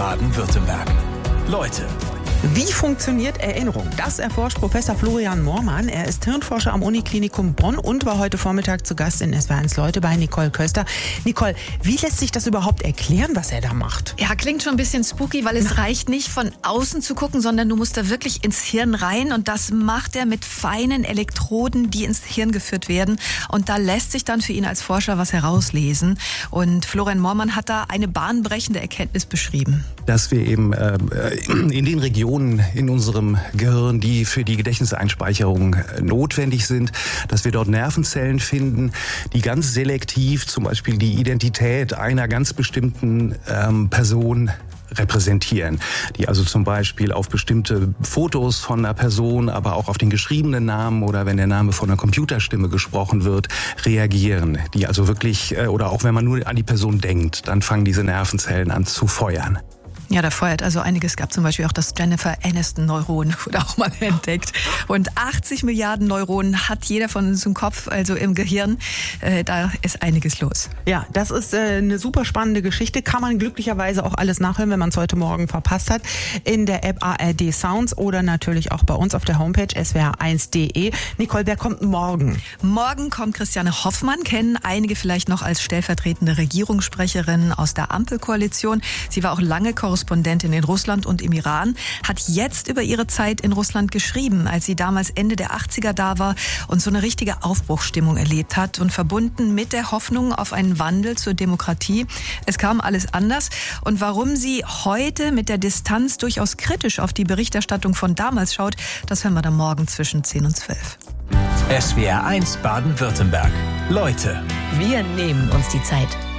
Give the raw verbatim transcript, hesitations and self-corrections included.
Baden-Württemberg. Leute. Wie funktioniert Erinnerung? Das erforscht Professor Florian Moormann. Er ist Hirnforscher am Uniklinikum Bonn und war heute Vormittag zu Gast in S W R eins Leute bei Nicole Köster. Nicole, wie lässt sich das überhaupt erklären, was er da macht? Ja, klingt schon ein bisschen spooky, weil es Na. reicht nicht von außen zu gucken, sondern du musst da wirklich ins Hirn rein. Und das macht er mit feinen Elektroden, die ins Hirn geführt werden. Und da lässt sich dann für ihn als Forscher was herauslesen. Und Florian Moormann hat da eine bahnbrechende Erkenntnis beschrieben. Dass wir eben äh, in den Regionen in unserem Gehirn, die für die Gedächtniseinspeicherung notwendig sind, dass wir dort Nervenzellen finden, die ganz selektiv zum Beispiel die Identität einer ganz bestimmten ähm, Person repräsentieren, die also zum Beispiel auf bestimmte Fotos von einer Person, aber auch auf den geschriebenen Namen oder wenn der Name von einer Computerstimme gesprochen wird, reagieren. Die also wirklich, oder auch wenn man nur an die Person denkt, dann fangen diese Nervenzellen an zu feuern. Ja, da feuert also einiges. Gab zum Beispiel auch das Jennifer Aniston-Neuron, wurde auch mal entdeckt. Und achtzig Milliarden Neuronen hat jeder von uns im Kopf, also im Gehirn. Äh, da ist einiges los. Ja, das ist äh, eine super spannende Geschichte. Kann man glücklicherweise auch alles nachhören, wenn man es heute Morgen verpasst hat. In der App A R D Sounds oder natürlich auch bei uns auf der Homepage S W R eins punkt de. Nicole, wer kommt morgen? Morgen kommt Christiane Hoffmann, kennen einige vielleicht noch als stellvertretende Regierungssprecherin aus der Ampelkoalition. Sie war auch lange Korrespondentin Korrespondentin in Russland und im Iran, hat jetzt über ihre Zeit in Russland geschrieben, als sie damals Ende der achtziger da war und so eine richtige Aufbruchsstimmung erlebt hat und verbunden mit der Hoffnung auf einen Wandel zur Demokratie. Es kam alles anders und warum sie heute mit der Distanz durchaus kritisch auf die Berichterstattung von damals schaut, das hören wir dann morgen zwischen zehn und zwölf. S W R eins Baden-Württemberg. Leute. Wir nehmen uns die Zeit.